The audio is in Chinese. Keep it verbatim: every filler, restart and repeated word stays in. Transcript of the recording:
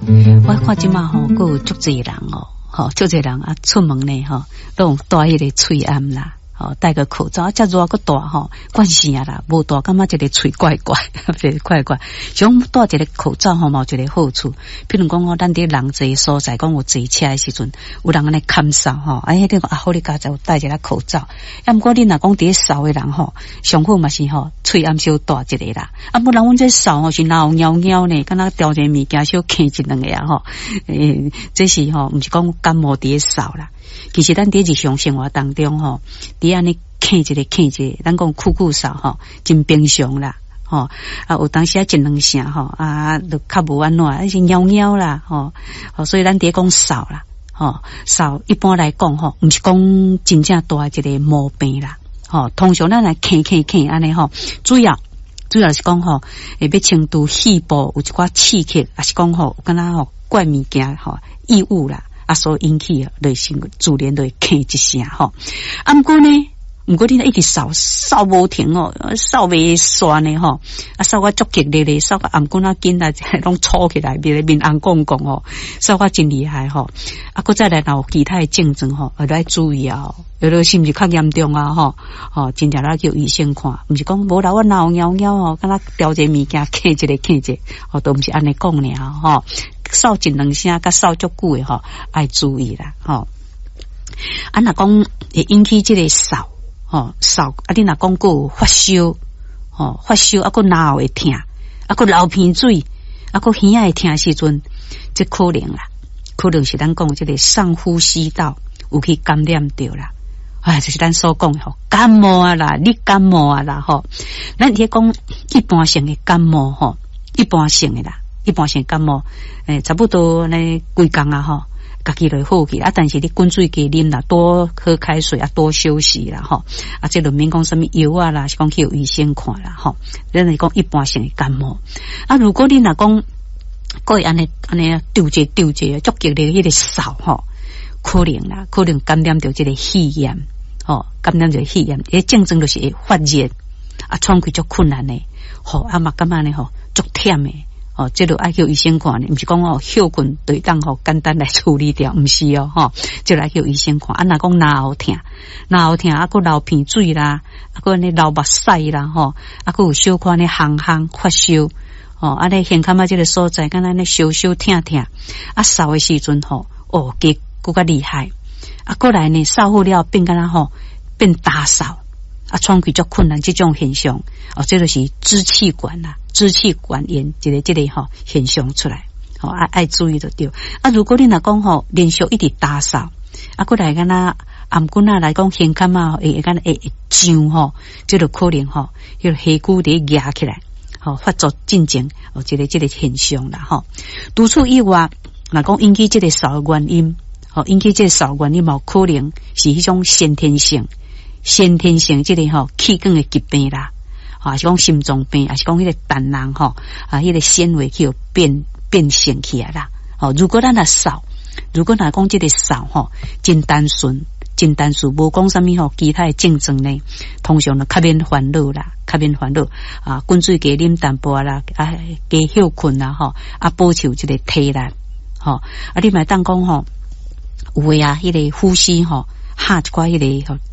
我看即马吼，佫有足侪人哦，吼足侪人啊出门呢吼，都用戴迄个喙暗啦。哦，戴个口罩，遮热个大吼，惯性啊啦，无大，感觉一个喙怪怪，一个怪怪。想戴一个口罩吼，冇一个好处。譬如讲哦，咱伫人侪所在，讲有坐车的时阵，有人安尼咳嗽吼，哎，迄个啊好，你家就戴一个口罩。啊，毋过你若讲伫扫的人吼，上好嘛是吼，喙暗小大一个啦。啊，不然阮这扫吼是闹尿尿呢，敢若调一个物件小啃一两个啊吼。诶，这是吼，毋是讲感冒伫扫啦。其实咱伫日常生活当中吼，伫安尼啃一个啃一个，咱讲酷酷扫吼，真平常啦吼。啊，有当时啊一两声吼，啊，就较无安怎，啊是尿尿啦吼。哦，所以咱伫讲扫啦，吼扫一般来讲吼，毋是讲真正大一个毛病啦。吼，通常咱来啃啃啃安尼吼，主要主要是讲吼，会要清除肺部有一寡刺激，还是讲吼，敢若吼怪物件吼异物啦。啊，所引起啊，就是自然就会咳一声吼。啊，毋过呢，毋过你一直扫扫无停哦，扫袂煞呢吼。啊，扫个足激烈咧，扫个颔管啊紧啊，拢搓起来，面面红光光哦，扫个真厉害吼。啊，搁再来有其他的症状吼，要来注意啊。有的是毋是较严重啊吼？吼，真正来叫医生看，毋是讲无啦，我闹尿尿吼，敢若调一个物件咳一个咳一个，哦，都毋是安尼讲尔吼。扫一两声，甲扫足久诶吼，爱注意啦吼。啊，若讲会引起即个扫吼扫，啊，你若讲佫有发烧吼，发烧啊，佫脑会痛，啊，佫流鼻水，啊，佫耳仔会痛时阵，即可能啦，可能是咱讲即个上呼吸道有去感染着啦。哎，就是咱所讲吼，感冒啊啦，你感冒啊啦吼，咱伫讲一般性的感冒吼，一般性的啦。一般性感冒，诶，差不多呢，规工啊吼，家己就好去啊。但是你滚水加啉啦，多喝开水啊，多休息啦吼。啊，这就免讲什么药啊啦，是讲去有医生看啦吼。咱是讲一般性的感冒。啊，如果你若讲，各位安尼安尼丢者丢者，足激烈迄个扫吼，可能啦，可能感染到这个肺炎，吼，感染到肺炎，诶，症状就是会发热，啊，喘气足困难的，吼，啊嘛感觉呢吼，足忝的。哦，这就爱叫医生看呢，毋是讲哦，休困对当吼简单来处理掉，毋是哦，吼，就来叫医生看。啊，若讲脑痛，脑痛啊，佫流鼻水啦，啊，佫呢流目屎啦，吼，啊，佫有小可呢烘烘发烧，哦，啊，咧现看啊，这个所在，敢若呢烧烧痛痛，啊，扫的时阵吼，哦，加佫较厉害，啊，过来呢扫好了变敢若吼变大扫。啊，喘气足困难，这种现象哦，这就是支气管啦，支气管炎一个这个吼现象出来，哦，爱爱注意就对。啊，如果你若讲吼连续一直打扫，啊，过来敢若颔管啊来讲胸腔啊，会敢若会会胀吼，这就可能吼，迄个血骨伫压起来，吼发作进前哦，这个这个现象啦，吼。除此以外，若讲引起这个扫原因，吼引起这个扫原因嘛，可能是迄种先天性。先天性这个吼气管的疾病啦，啊是讲心脏病，还是讲迄个胆囊吼啊，迄个纤维去有变变性起来啦。哦，如果咱来扫，如果来讲这个扫吼，真单纯，真单纯，无讲什么吼其他的症状呢，通常就较免烦恼啦，较免烦恼啊，滚水加啉淡薄啦，啊加休困啦吼，啊保持这个体力，吼啊你咪当讲吼，有诶啊，迄个呼吸吼，哈一寡迄个吼。